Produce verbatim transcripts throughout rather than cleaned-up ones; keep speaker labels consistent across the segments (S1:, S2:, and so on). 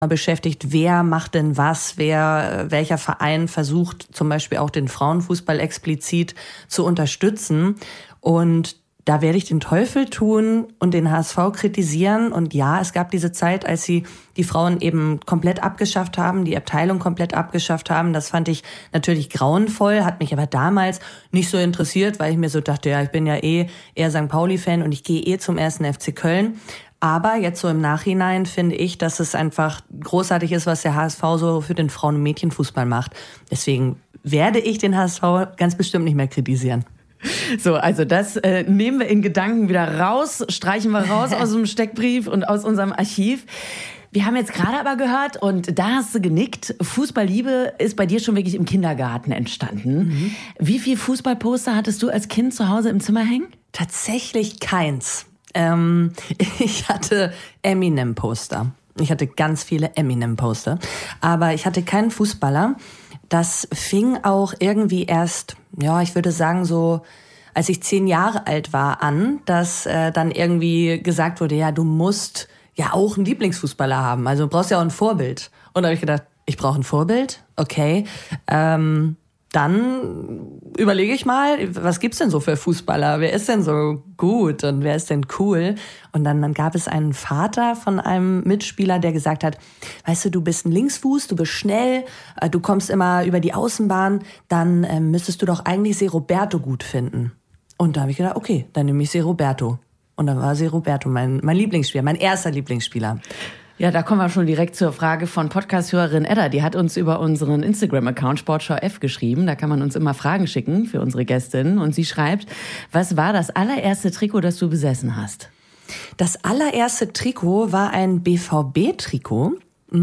S1: beschäftigt, wer macht denn was, wer, welcher Verein versucht zum Beispiel auch den Frauenfußball explizit zu unterstützen. Und da werde ich den Teufel tun und den H S V kritisieren. Und ja, es gab diese Zeit, als sie die Frauen eben komplett abgeschafft haben, die Abteilung komplett abgeschafft haben. Das fand ich natürlich grauenvoll, hat mich aber damals nicht so interessiert, weil ich mir so dachte, ja, ich bin ja eh eher Sankt Pauli-Fan und ich gehe eh zum ersten F C Köln. Aber jetzt so im Nachhinein finde ich, dass es einfach großartig ist, was der H S V so für den Frauen- und Mädchenfußball macht. Deswegen werde ich den H S V ganz bestimmt nicht mehr kritisieren.
S2: So, also das äh, nehmen wir in Gedanken wieder raus, streichen wir raus aus dem Steckbrief und aus unserem Archiv. Wir haben jetzt gerade aber gehört, und da hast du genickt, Fußballliebe ist bei dir schon wirklich im Kindergarten entstanden. Mhm. Wie viel Fußballposter hattest du als Kind zu Hause im Zimmer hängen?
S1: Tatsächlich keins. Ähm, ich hatte Eminem-Poster. Ich hatte ganz viele Eminem-Poster. Aber ich hatte keinen Fußballer. Das fing auch irgendwie erst, ja, ich würde sagen so, als ich zehn Jahre alt war, an, dass äh, dann irgendwie gesagt wurde, ja, du musst ja auch einen Lieblingsfußballer haben. Also du brauchst ja auch ein Vorbild. Und da habe ich gedacht, ich brauche ein Vorbild? Okay. Ähm, dann überlege ich mal, was gibt's denn so für Fußballer? Wer ist denn so gut und wer ist denn cool? Und dann, dann gab es einen Vater von einem Mitspieler, der gesagt hat, weißt du, du bist ein Linksfuß, du bist schnell, du kommst immer über die Außenbahn, dann äh, müsstest du doch eigentlich Se Roberto gut finden. Und da habe ich gedacht, okay, dann nehme ich Se Roberto. Und dann war Se Roberto mein, mein Lieblingsspieler, mein erster Lieblingsspieler.
S2: Ja, da kommen wir schon direkt zur Frage von Podcast-Hörerin Edda. Die hat uns über unseren Instagram-Account Sportschau F geschrieben. Da kann man uns immer Fragen schicken für unsere Gästinnen. Und sie schreibt, was war das allererste Trikot, das du besessen hast?
S1: Das allererste Trikot war ein B V B-Trikot.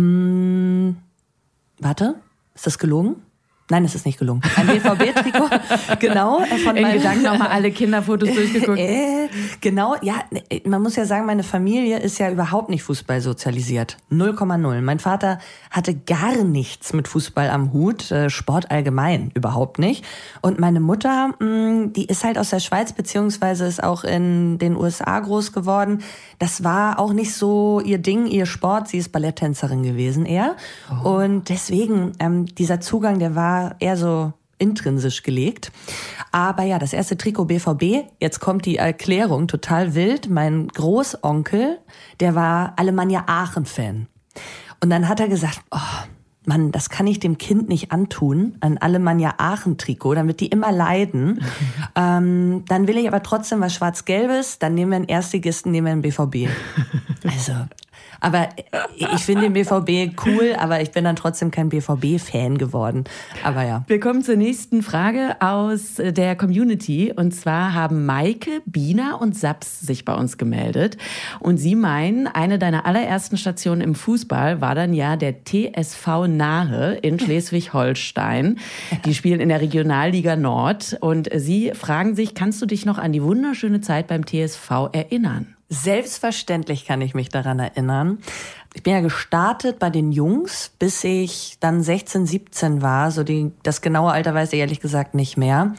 S1: Hm, warte, ist das gelogen? Nein, es ist nicht gelungen. Ein B V B-Trikot, genau.
S2: Von In Gedanken nochmal alle Kinderfotos durchgeguckt.
S1: Äh, genau, ja, man muss ja sagen, meine Familie ist ja überhaupt nicht Fußball sozialisiert. null Komma null. Mein Vater hatte gar nichts mit Fußball am Hut, Sport allgemein überhaupt nicht. Und meine Mutter, die ist halt aus der Schweiz, beziehungsweise ist auch in den U S A groß geworden. Das war auch nicht so ihr Ding, ihr Sport. Sie ist Balletttänzerin gewesen eher. Oh. Und deswegen, ähm, dieser Zugang, der war eher so intrinsisch gelegt. Aber ja, das erste Trikot B V B, jetzt kommt die Erklärung, total wild. Mein Großonkel, der war Alemannia Aachen-Fan. Und dann hat er gesagt, oh Mann, das kann ich dem Kind nicht antun, ein Alemannia Aachen-Trikot, dann wird die immer leiden. ähm, dann will ich aber trotzdem was Schwarz-Gelbes, dann nehmen wir einen Erstligisten, nehmen wir einen B V B. Also... Aber ich finde den B V B cool, aber ich bin dann trotzdem kein B V B-Fan geworden. Aber ja.
S2: Wir kommen zur nächsten Frage aus der Community. Und zwar haben Maike, Bina und Saps sich bei uns gemeldet. Und sie meinen, eine deiner allerersten Stationen im Fußball war dann ja der T S V Nahe in Schleswig-Holstein. Die spielen in der Regionalliga Nord. Und sie fragen sich, kannst du dich noch an die wunderschöne Zeit beim T S V erinnern?
S1: Selbstverständlich kann ich mich daran erinnern. Ich bin ja gestartet bei den Jungs, bis ich dann sechzehn, siebzehn war. So die, das genaue Alter weiß ich ehrlich gesagt nicht mehr.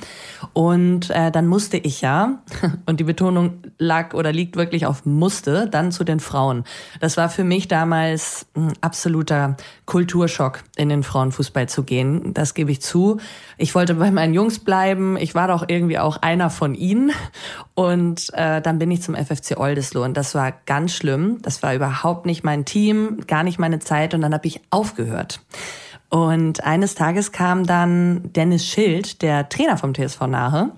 S1: Und äh, dann musste ich ja, und die Betonung lag oder liegt wirklich auf musste, dann zu den Frauen. Das war für mich damals ein absoluter Kulturschock, in den Frauenfußball zu gehen. Das gebe ich zu. Ich wollte bei meinen Jungs bleiben. Ich war doch irgendwie auch einer von ihnen. Und äh, dann bin ich zum F F C Oldesloe. Und das war ganz schlimm. Das war überhaupt nicht mein Team, gar nicht meine Zeit. Und dann habe ich aufgehört. Und eines Tages kam dann Dennis Schild, der Trainer vom T S V Nahe,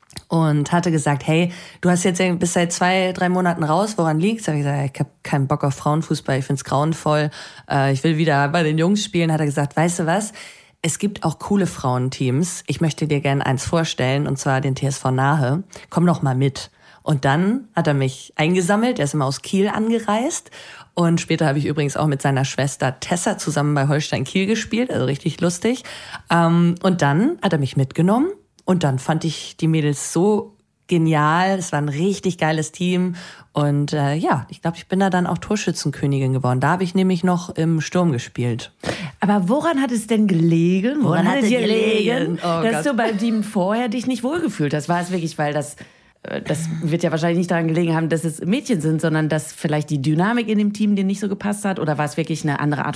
S1: und hatte gesagt, hey, du hast jetzt bis seit zwei, drei Monaten raus, woran liegt's? Da habe ich gesagt, ich habe keinen Bock auf Frauenfußball, ich find's grauenvoll, äh, ich will wieder bei den Jungs spielen. Hat er gesagt, weißt du was, es gibt auch coole Frauenteams, ich möchte dir gerne eins vorstellen, und zwar den T S V Nahe, komm doch mal mit. Und dann hat er mich eingesammelt, er ist immer aus Kiel angereist. Und später habe ich übrigens auch mit seiner Schwester Tessa zusammen bei Holstein Kiel gespielt, also richtig lustig. Und dann hat er mich mitgenommen und dann fand ich die Mädels so genial. Es war ein richtig geiles Team. Und äh, ja, ich glaube, ich bin da dann auch Torschützenkönigin geworden. Da habe ich nämlich noch im Sturm gespielt.
S2: Aber woran hat es denn gelegen?
S1: Woran, woran hat es dir gelegen, gelegen
S2: oh dass Gott. du bei Team vorher dich nicht wohlgefühlt hast? War es wirklich, weil das... Das wird ja wahrscheinlich nicht daran gelegen haben, dass es Mädchen sind, sondern dass vielleicht die Dynamik in dem Team dir nicht so gepasst hat? Oder war es wirklich eine andere Art